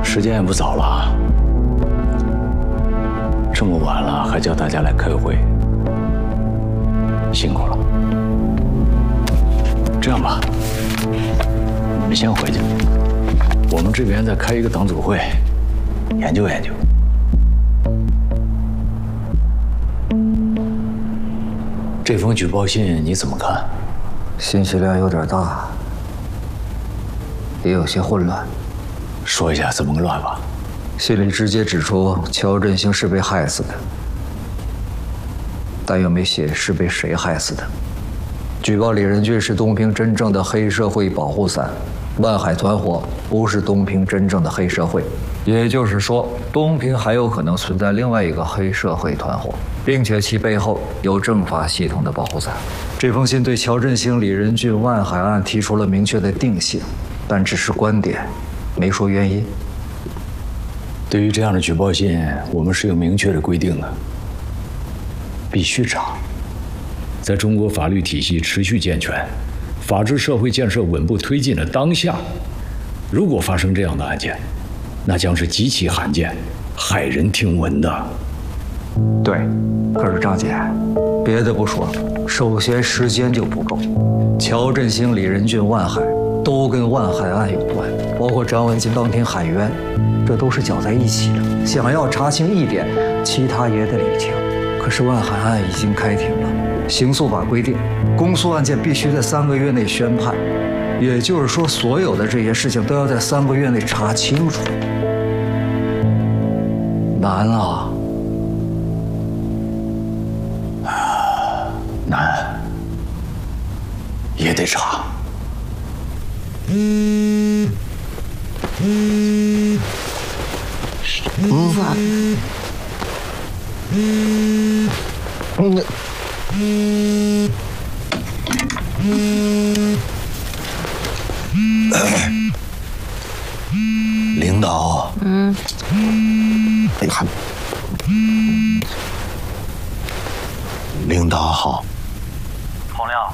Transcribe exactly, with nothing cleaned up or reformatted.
时间也不早了，这么晚了还叫大家来开会，辛苦了。这样吧，你们先回去，我们这边再开一个党组会，研究研究。这封举报信你怎么看？ 信息量有点大，也有些混乱。 说一下怎么个乱法？ 信里直接指出乔振兴是被害死的，但又没写是被谁害死的。举报李仁俊是东平真正的黑社会保护伞，万海团伙不是东平真正的黑社会。也就是说，东平还有可能存在另外一个黑社会团伙，并且其背后有政法系统的保护伞。这封信对乔振兴、李仁俊、万海案提出了明确的定性，但只是观点，没说原因。 对于这样的举报信，我们是有明确的规定的，必须查。在中国法律体系持续健全、法治社会建设稳步推进的当下，如果发生这样的案件，那将是极其罕见、骇人听闻的。 对，可是张姐，别的不说，首先时间就不够。乔振兴、李仁俊、万海都跟万海案有关，包括张文金当庭喊冤，这都是搅在一起的。想要查清一点，其他也得理清。可是万海案已经开庭了，刑诉法规定，公诉案件必须在三个月内宣判，也就是说，所有的这些事情都要在三个月内查清楚。难啊！ 难，也得查。 无法。 领导， 嗯， 哎呀，领导好。